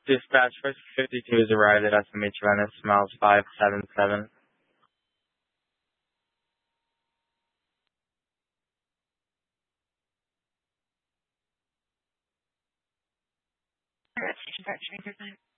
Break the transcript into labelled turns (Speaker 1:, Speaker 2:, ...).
Speaker 1: Dispatch first 52 has arrived at SMH Venice, miles 577.
Speaker 2: Alright, station start, train 39.